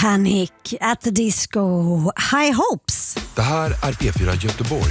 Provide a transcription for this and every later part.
Panic at the Disco, High Hopes. Det här är P4 Göteborg.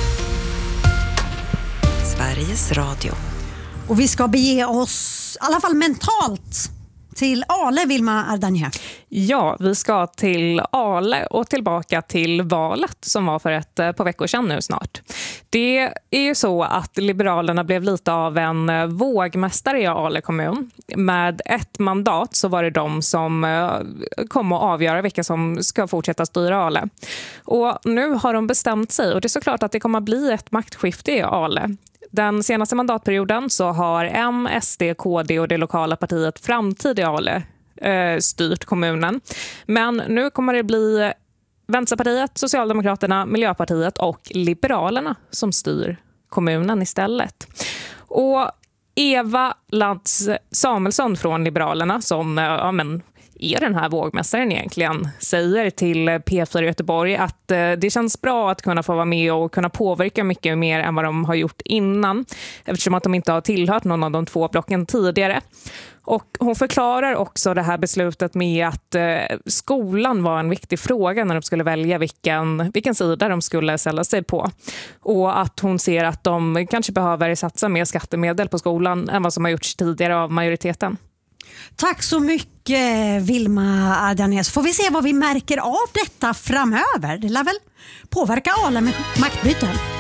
Sveriges Radio. Och vi ska bege oss, i alla fall mentalt, till Ale, Vilma Ardanje. Ja, vi ska till Ale och tillbaka till valet som var för ett par veckor sedan nu snart. Det är ju så att Liberalerna blev lite av en vågmästare i Ale kommun. Med ett mandat så var det de som kom att avgöra vilka som ska fortsätta styra Ale. Och nu har de bestämt sig, och det är såklart att det kommer att bli ett maktskifte i Ale. Den senaste mandatperioden så har M, SD, KD och det lokala partiet Framtid i Ale styrt kommunen. Men nu kommer det bli Vänsterpartiet, Socialdemokraterna, Miljöpartiet och Liberalerna som styr kommunen istället. Och Eva Lantz Samuelsson från Liberalerna, som är den här vågmästaren egentligen, säger till P4 Göteborg att det känns bra att kunna få vara med och kunna påverka mycket mer än vad de har gjort innan, eftersom att de inte har tillhört någon av de två blocken tidigare. Och hon förklarar också det här beslutet med att skolan var en viktig fråga när de skulle välja vilken sida de skulle ställa sig på. Och att hon ser att de kanske behöver satsa mer skattemedel på skolan än vad som har gjorts tidigare av majoriteten. Tack så mycket, Vilma Ardanje. Får vi se vad vi märker av detta framöver. Det lär väl påverka Ale med maktbyten.